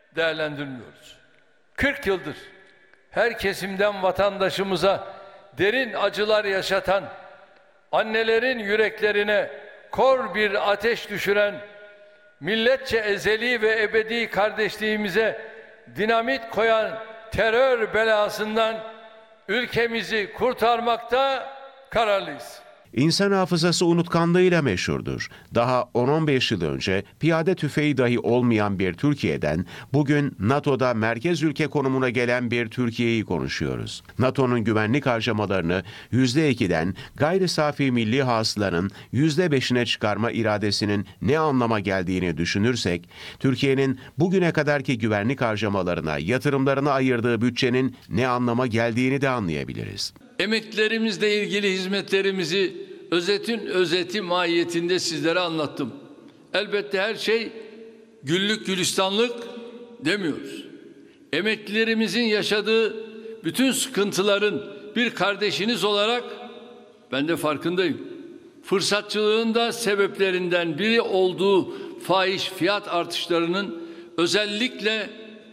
değerlendirmiyoruz. 40 yıldır her kesimden vatandaşımıza derin acılar yaşatan, annelerin yüreklerine kor bir ateş düşüren, milletçe ezeli ve ebedi kardeşliğimize dinamit koyan terör belasından ülkemizi kurtarmakta kararlıyız. İnsan hafızası unutkanlığıyla meşhurdur. Daha 10-15 yıl önce piyade tüfeği dahi olmayan bir Türkiye'den bugün NATO'da merkez ülke konumuna gelen bir Türkiye'yi konuşuyoruz. NATO'nun güvenlik harcamalarını %2'den gayri safi milli hasılanın %5'ine çıkarma iradesinin ne anlama geldiğini düşünürsek, Türkiye'nin bugüne kadarki güvenlik harcamalarına, yatırımlarına ayırdığı bütçenin ne anlama geldiğini de anlayabiliriz. Emeklilerimizle ilgili hizmetlerimizi özetin özeti mahiyetinde sizlere anlattım. Elbette her şey güllük gülistanlık demiyoruz. Emeklilerimizin yaşadığı bütün sıkıntıların bir kardeşiniz olarak ben de farkındayım. Fırsatçılığın da sebeplerinden biri olduğu fahiş fiyat artışlarının özellikle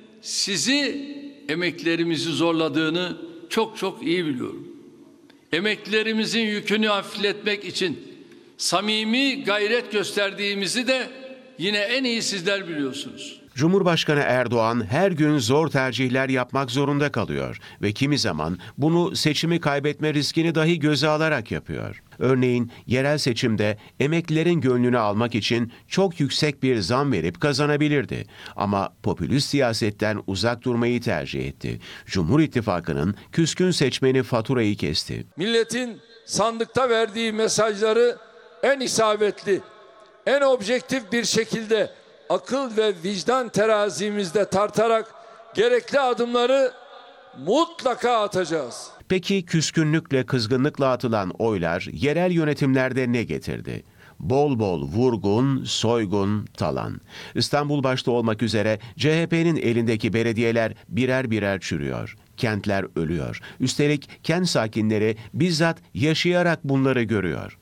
sizi, emeklilerimizi zorladığını çok iyi biliyorum. Emeklilerimizin yükünü hafifletmek için samimi gayret gösterdiğimizi de yine en iyi sizler biliyorsunuz. Cumhurbaşkanı Erdoğan her gün zor tercihler yapmak zorunda kalıyor ve kimi zaman bunu seçimi kaybetme riskini dahi göze alarak yapıyor. Örneğin yerel seçimde emeklilerin gönlünü almak için çok yüksek bir zam verip kazanabilirdi. Ama popülist siyasetten uzak durmayı tercih etti. Cumhur İttifakı'nın küskün seçmeni faturayı kesti. Milletin sandıkta verdiği mesajları en isabetli, en objektif bir şekilde akıl ve vicdan terazimizde tartarak gerekli adımları mutlaka atacağız. Peki küskünlükle, kızgınlıkla atılan oylar yerel yönetimlerde ne getirdi? Bol bol vurgun, soygun, talan. İstanbul başta olmak üzere CHP'nin elindeki belediyeler birer birer çürüyor. Kentler ölüyor. Üstelik kent sakinleri bizzat yaşayarak bunları görüyor.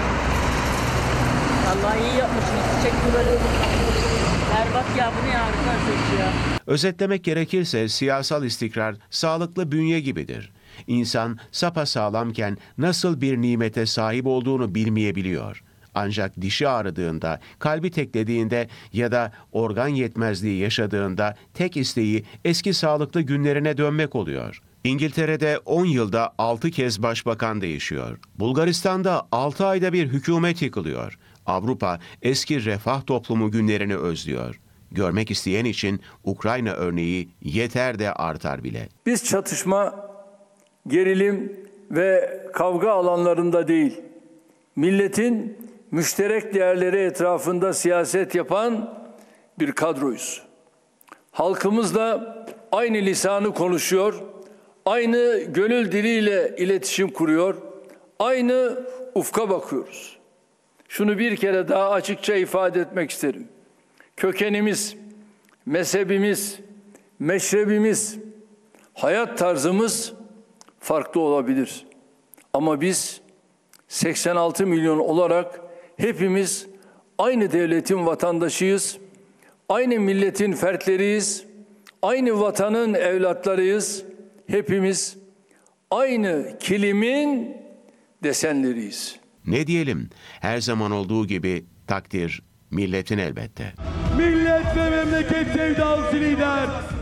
Vallahi iyi yapmışsınız. Teşekkür ederim. Berbat ya, bu ne arkadaş ya. Özetlemek gerekirse siyasal istikrar sağlıklı bünye gibidir. İnsan sapasağlamken nasıl bir nimete sahip olduğunu bilmeyebiliyor. Ancak dişi ağrıdığında, kalbi teklediğinde ya da organ yetmezliği yaşadığında tek isteği eski sağlıklı günlerine dönmek oluyor. İngiltere'de 10 yılda 6 kez başbakan değişiyor. Bulgaristan'da 6 ayda bir hükümet yıkılıyor. Avrupa eski refah toplumu günlerini özlüyor. Görmek isteyen için Ukrayna örneği yeter de artar bile. Biz çatışma, gerilim ve kavga alanlarında değil, milletin müşterek değerleri etrafında siyaset yapan bir kadroyuz. Halkımızla aynı lisanı konuşuyor, aynı gönül diliyle iletişim kuruyor, aynı ufka bakıyoruz. Şunu bir kere daha açıkça ifade etmek isterim. Kökenimiz, mezhebimiz, meşrebimiz, hayat tarzımız farklı olabilir. Ama biz 86 milyon olarak hepimiz aynı devletin vatandaşıyız, aynı milletin fertleriyiz, aynı vatanın evlatlarıyız. Hepimiz aynı kilimin desenleriyiz. Ne diyelim? Her zaman olduğu gibi takdir milletin elbette. Millet ve memleket sevdalısı lider